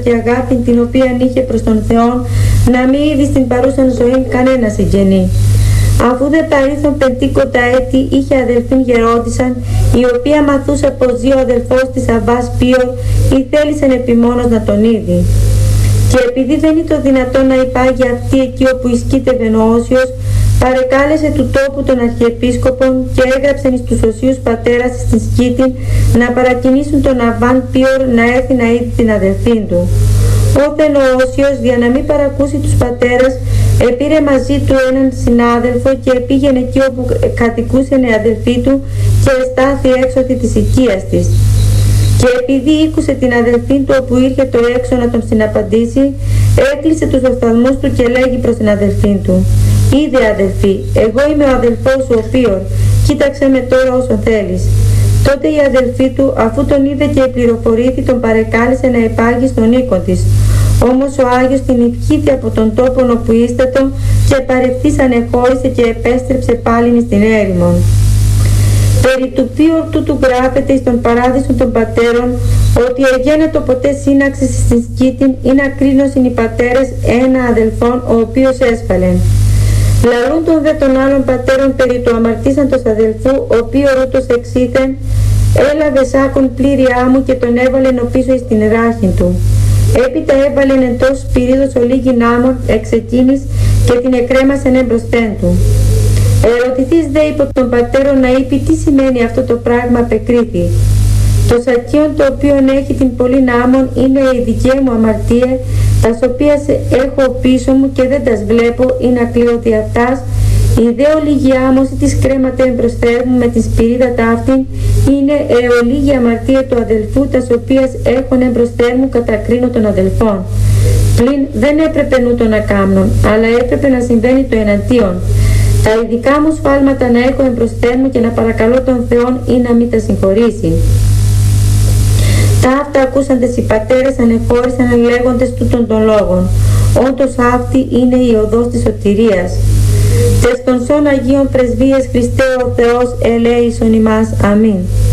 και αγάπη την οποία είχε προς τον Θεό, να μην είδει στην παρούσαν ζωή κανένα συγγενή. Αφού δε παρήθον 50 έτη είχε αδελφήν γερόντισαν, η οποία μαθούσα πως ζει ο αδελφός της Αββάς Πίωρ, ή θέλησαν επιμόνως να τον είδει. Και επειδή δεν ήταν δυνατόν να υπάγει αυτή εκεί όπου ισκήτευε ο Όσιος, παρεκάλεσε του τόπου των αρχιεπίσκοπων και έγραψεν εις τους οσίους πατέρας στην Σκήτην να παρακινήσουν τον Αββάν Πίωρ να έρθει να είδει την αδελφήν του. Όθεν ο Όσιος, για να μην παρακούσει τους πατέρας, επήρε μαζί του έναν συνάδελφο και πήγαινε εκεί όπου κατοικούσεν η αδελφή του και εστάθη έξωθη της οικίας της. Και επειδή ήκουσε την αδελφή του όπου ήρθε το έξω να τον συναπαντήσει, έκλεισε τους οφθαλμούς του και λέγει προς την αδελφή του: «Είδε αδελφή, εγώ είμαι ο αδελφός σου ο Πίωρ, κοίταξε με τώρα όσο θέλεις». Τότε η αδελφή του, αφού τον είδε και πληροφορήθη, τον παρεκάλεσε να υπάγει στον οίκο της. Όμως ο Άγιος την ευχήθη από τον τόπο όπου ίστατο και παρευθύς ανεχώρησε και επέστρεψε πάλιν στην έρημον. Περί του Πίωρ τούτου γράφεται εις τον παράδεισον των πατέρων ότι εγένετο ποτέ σύναξη στην Σκήτην ή να κρίνωσιν οι πατέρες ένα αδελφόν ο οποίος έσφαλεν. Λαλούν τον δε των άλλων πατέρων περί του αμαρτήσαντος αδελφού, ο οποίος ούτως εξήθεν, έλαβε σάκον πλήρη άμμου και τον έβαλεν οπίσω εις την ράχην του. Έπειτα έβαλεν εν τόσους πυρίδος ολίγην άμμων εξ εκείνης και την εκρέμασεν εμπροσθέν του. Ερωτηθείς δε υπό των πατέρων να είπε τι σημαίνει αυτό το πράγμα, απεκρίθη. Το σακίον το οποίο έχει την πολλήν άμμον είναι η δικαία μου αμαρτία, τας οποίας έχω πίσω μου και δεν τας βλέπω ή να κλείω δι' αυτάς. Η δε ολίγη άμμος ή της κρέματα εμπροσθέρ μου με την σπυρίδα ταύτην είναι ολίγη αμαρτία του αδελφού, τας οποίας έχον εμπροσθέρ μου κατακρίνω των αδελφών. Πλην δεν έπρεπε νούτο να κάμνον, αλλά έπρεπε να συμβαίνει το εναντίον. Τα ειδικά μου σφάλματα να έχω εμπροσθέρ μου και να παρακαλώ τον Θεόν ή να μην τα συγχωρήσει. Ταύτα ακούσαντες οι πατέρες ανεχώρησαν λέγοντες τούτων των λόγων. Όντως αυτή είναι η οδός της σωτηρίας. Τες των σών Αγίων Πρεσβείες Χριστέ ο Θεός ελέησον ημάς. Αμήν.